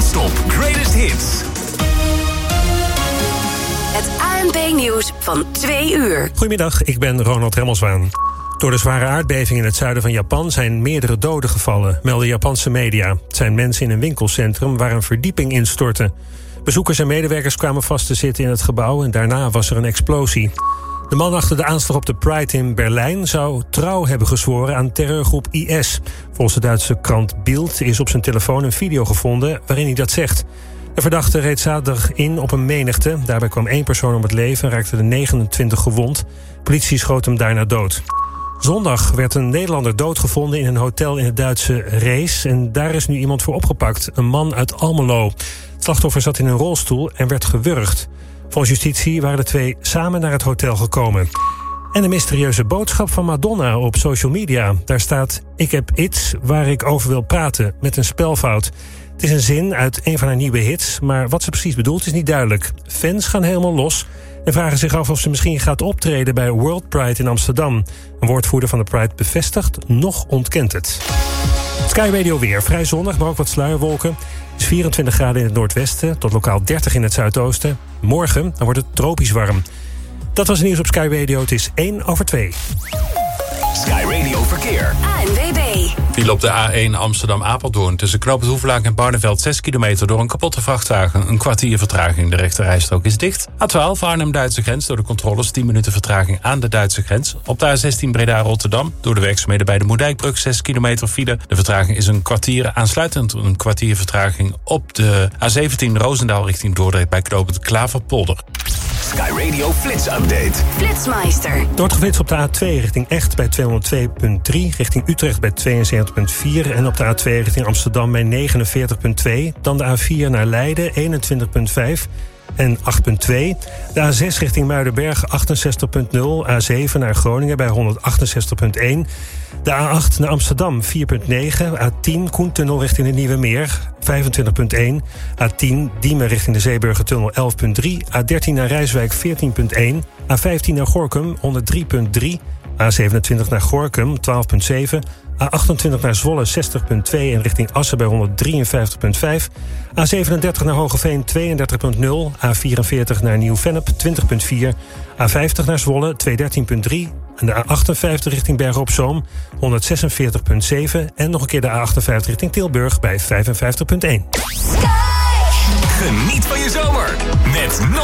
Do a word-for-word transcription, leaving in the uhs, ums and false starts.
Non-stop greatest hits. Het A N P-nieuws van twee uur. Goedemiddag, ik ben Ronald Remmelswaan. Door de zware aardbeving in het zuiden van Japan zijn meerdere doden gevallen, melden Japanse media. Het zijn mensen in een winkelcentrum waar een verdieping instortte. Bezoekers en medewerkers kwamen vast te zitten in het gebouw en daarna was er een explosie. De man achter de aanslag op de Pride in Berlijn zou trouw hebben gezworen aan terreurgroep I S. Volgens de Duitse krant Bild is op zijn telefoon een video gevonden waarin hij dat zegt. De verdachte reed zaterdag in op een menigte. Daarbij kwam één persoon om het leven en raakte de negenentwintig gewond. Politie schoot hem daarna dood. Zondag werd een Nederlander doodgevonden in een hotel in het Duitse Rees. En daar is nu iemand voor opgepakt, een man uit Almelo. Het slachtoffer zat in een rolstoel en werd gewurgd. Volgens justitie waren de twee samen naar het hotel gekomen. En een mysterieuze boodschap van Madonna op social media. Daar staat: ik heb iets waar ik over wil praten, met een spelfout. Het is een zin uit een van haar nieuwe hits, maar wat ze precies bedoelt is niet duidelijk. Fans gaan helemaal los en vragen zich af of ze misschien gaat optreden bij World Pride in Amsterdam. Een woordvoerder van de Pride bevestigt, nog ontkent het. Sky Radio weer. Vrij zonnig, maar ook wat sluierwolken. Het is vierentwintig graden in het noordwesten, tot lokaal dertig in het zuidoosten. Morgen dan wordt het tropisch warm. Dat was het nieuws op Sky Radio. Het is één over twee. Sky Radio Verkeer. A N W B. File op de A één Amsterdam-Apeldoorn. Tussen Knoop het Hoevelaak en Barneveld zes kilometer door een kapotte vrachtwagen. Een kwartier vertraging. De rechterrijstrook is dicht. A twaalf Arnhem-Duitse grens door de controles. tien minuten vertraging aan de Duitse grens. Op de A zestien Breda-Rotterdam. Door de werkzaamheden bij de Moerdijkbrug zes kilometer file. De vertraging is een kwartier. Aansluitend een kwartier vertraging op de A zeventien Roosendaal richting Dordrecht bij Knoop het Klaverpolder. Sky Radio Flits Update. Flitsmeister. Door het geflitst op de A twee richting Echt bij tweehonderdtwee komma drie, richting Utrecht bij tweeënzeventig komma vier en op de A twee richting Amsterdam bij negenenveertig komma twee. Dan de A vier naar Leiden eenentwintig komma vijf en acht komma twee. De A zes richting Muidenberg achtenzestig komma nul. A zeven naar Groningen bij honderdachtenzestig komma één. De A acht naar Amsterdam vier komma negen. A tien Koentunnel richting de Nieuwe Meer vijfentwintig komma één. A tien Diemen richting de Zeeburgertunnel elf komma drie. A dertien naar Rijswijk veertien komma één. A vijftien naar Gorinchem honderd drie komma drie. A zevenentwintig naar Gorinchem twaalf komma zeven. A achtentwintig naar Zwolle zestig komma twee en richting Assen bij honderddrieënvijftig komma vijf. A zevenendertig naar Hogeveen tweeëndertig komma nul. A vierenveertig naar Nieuw-Vennep twintig komma vier. A vijftig naar Zwolle tweehonderddertien komma drie. En de A achtenvijftig richting Bergen op Zoom honderdzesenveertig komma zeven. En nog een keer de A achtenvijftig richting Tilburg bij vijfenvijftig komma één. Geniet van je zomer met